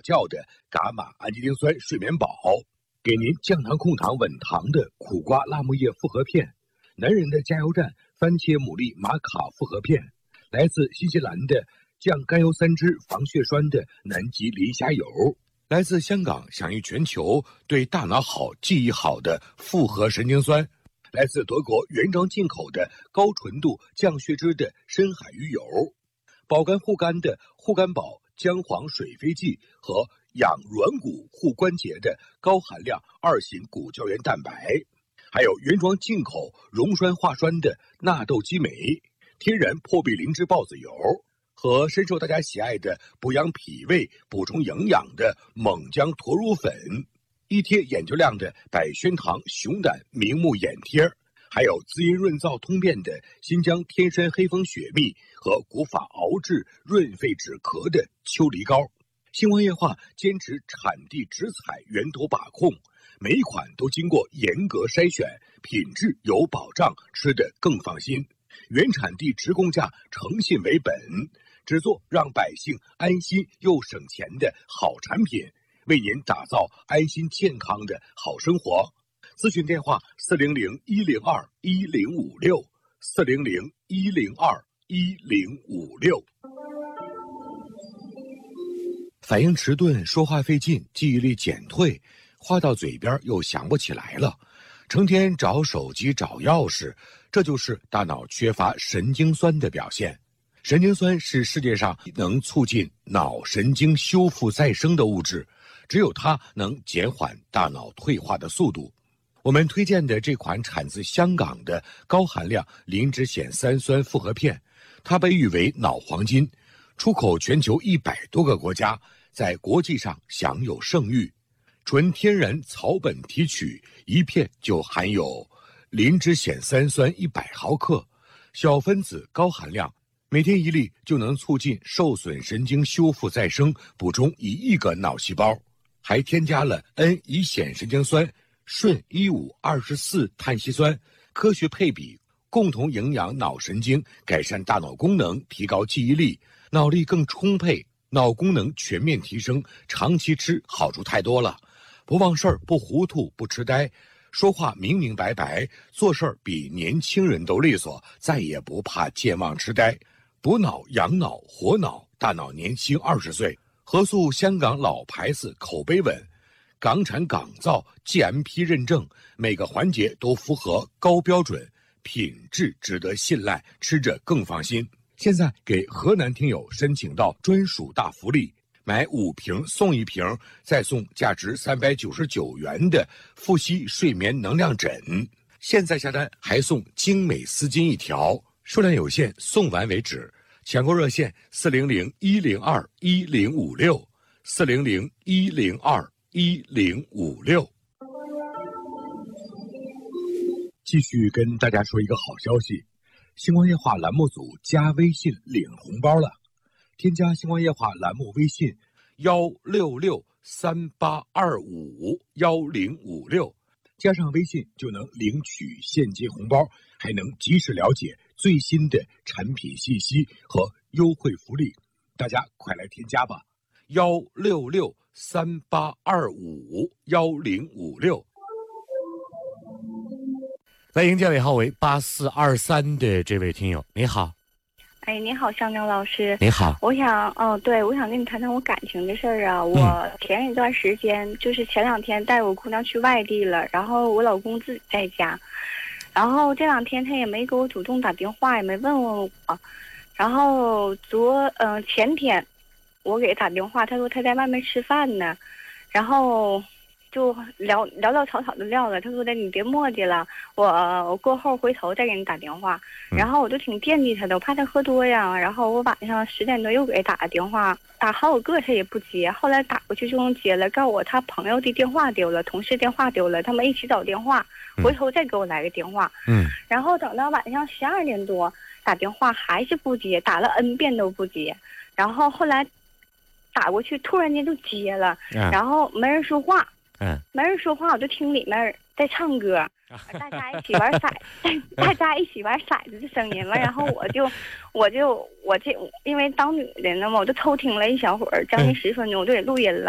觉的伽马氨基丁酸睡眠宝，给您降糖控糖稳糖的苦瓜辣木叶复合片，男人的加油站番茄牡蛎玛卡复合片，来自新西兰的降甘油三酯防血栓的南极磷虾油，来自香港享誉全球对大脑好记忆好的复合神经酸，来自德国原装进口的高纯度降血脂的深海鱼油，保肝护肝的护肝宝姜黄水飞剂和养软骨护关节的高含量2型骨胶原蛋白，还有原装进口溶栓化栓的纳豆激酶，天然破壁灵芝孢子油，和深受大家喜爱的补养脾胃补充营养的猛姜驼乳粉，一贴眼球亮的百宣堂熊胆明目眼贴，还有滋阴润燥通便的新疆天山黑蜂雪蜜和古法熬制润肺止咳的秋梨膏。星光夜话坚持产地直采源头把控，每一款都经过严格筛选，品质有保障，吃得更放心。原产地直供价，诚信为本，只做让百姓安心又省钱的好产品，为您打造安心健康的好生活。咨询电话400-102-1056 400-102-1056。反应迟钝，说话费劲，记忆力减退，话到嘴边又想不起来了，成天找手机找钥匙，这就是大脑缺乏神经酸的表现。神经酸是世界上能促进脑神经修复再生的物质，只有它能减缓大脑退化的速度。我们推荐的这款产自香港的高含量磷脂酰三酸复合片，它被誉为脑黄金，出口全球100多个国家，在国际上享有盛誉。纯天然草本提取，一片就含有磷脂酰三酸100毫克，小分子高含量，每天1粒就能促进受损神经修复再生，补充1亿个脑细胞，还添加了 N 乙酰神经酸、顺1524碳烯酸，科学配比，共同营养脑神经，改善大脑功能，提高记忆力，脑力更充沛，脑功能全面提升，长期吃好处太多了，不忘事儿，不糊涂，不痴呆，说话明明白白，做事儿比年轻人都利索，再也不怕健忘痴呆，补脑养脑活脑，大脑年轻20岁，合塑香港老牌子，口碑稳，港产港造 GMP 认证，每个环节都符合高标准，品质值得信赖，吃着更放心。现在给河南听友申请到专属大福利，买5瓶送1瓶，再送价值399元的富硒睡眠能量枕，现在下单还送精美丝巾1条，数量有限，送完为止。抢购热线400-102-1056 400-102-1056。继续跟大家说一个好消息，星光夜话栏目组加微信领红包了，添加星光夜话栏目微信16638251056，加上微信就能领取现金红包，还能及时了解最新的产品信息和优惠福利，大家快来添加吧，16638251056。 来迎接尾号为8423的这位听友，你好。 哎，你好，向宁老师。 你好。 我想跟你谈谈我感情的事儿啊。我前一段时间，就是前2天带我姑娘去外地了，然后我老公自己在家，然后这2天他也没给我主动打电话，也没问问我。然后前天我给他打电话，他说他在外面吃饭呢，然后就潦草草的撂了。他说的你别磨叽了，我过后回头再给你打电话。然后我就挺惦记他的，我怕他喝多呀。然后我晚上10点多又给他打电话，打好几个他也不接，后来打过去就能接了，告诉我他朋友的电话丢了，同事电话丢了，他们一起找电话，回头再给我来个电话。然后等到晚上12点多打电话还是不接，打了 N 遍都不接。然后后来打过去突然间就接了，然后没人说话。没人说话，我就听里面在唱歌，大家一起玩骰，大家一起玩骰子的声音嘛。然后我就因为当女的呢嘛，我就偷听了一小会儿，将近10分钟，我就给录音了。